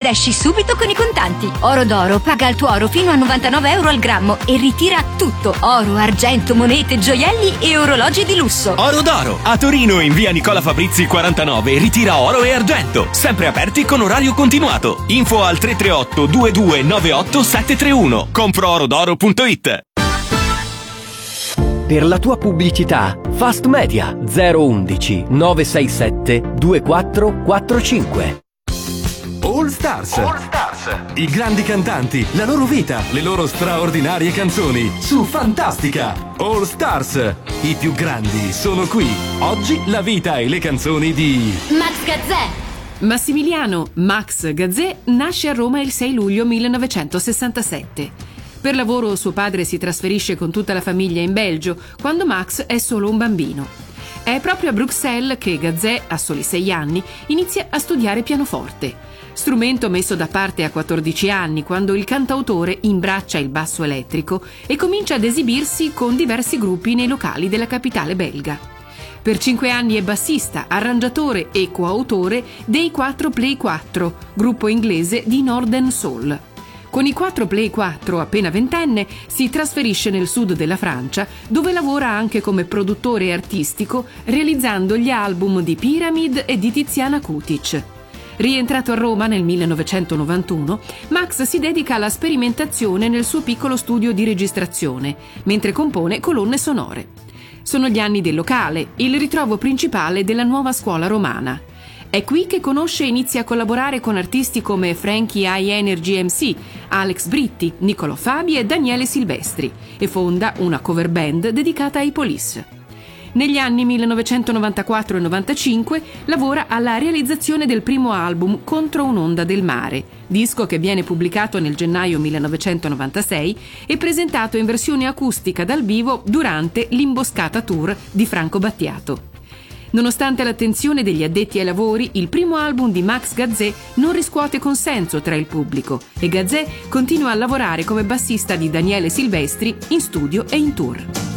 esci subito con i contanti. Oro d'Oro paga il tuo oro fino a 99 euro al grammo e ritira tutto: oro, argento, monete, gioielli e orologi di lusso. Oro d'Oro a Torino in via Nicola Fabrizi 49 ritira oro e argento, sempre aperti con orario continuato. Info al 338 2298 731. Comproorodoro.it. Per la tua pubblicità, Fast Media 011 967 2445. All Stars. I grandi cantanti, la loro vita, le loro straordinarie canzoni su Fantastica. All Stars. I più grandi sono qui. Oggi la vita e le canzoni di Max Gazzè. Massimiliano Max Gazzè nasce a Roma il 6 luglio 1967. Per lavoro suo padre si trasferisce con tutta la famiglia in Belgio quando Max è solo un bambino. È proprio a Bruxelles che Gazzè, a soli 6 anni, inizia a studiare pianoforte, strumento messo da parte a 14 anni quando il cantautore imbraccia il basso elettrico e comincia ad esibirsi con diversi gruppi nei locali della capitale belga. Per 5 anni è bassista, arrangiatore e coautore dei 4 Play 4, gruppo inglese di Northern Soul. Con i 4 Play 4, appena ventenne, si trasferisce nel sud della Francia, dove lavora anche come produttore artistico, realizzando gli album di Pyramid e di Tiziana Kutic. Rientrato a Roma nel 1991, Max si dedica alla sperimentazione nel suo piccolo studio di registrazione, mentre compone colonne sonore. Sono gli anni del locale, il ritrovo principale della nuova scuola romana. È qui che conosce e inizia a collaborare con artisti come Frankie High Energy MC, Alex Britti, Niccolò Fabi e Daniele Silvestri e fonda una cover band dedicata ai Police. Negli anni 1994 e 95 lavora alla realizzazione del primo album Contro un'onda del mare, disco che viene pubblicato nel gennaio 1996 e presentato in versione acustica dal vivo durante l'Imboscata Tour di Franco Battiato. Nonostante l'attenzione degli addetti ai lavori, il primo album di Max Gazzè non riscuote consenso tra il pubblico e Gazzè continua a lavorare come bassista di Daniele Silvestri in studio e in tour.